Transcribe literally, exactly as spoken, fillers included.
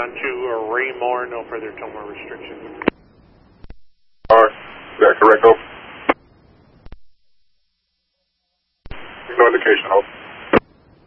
on to Raymore, no further Tomar restrictions. Alright, is that correct, though? No indication, hold.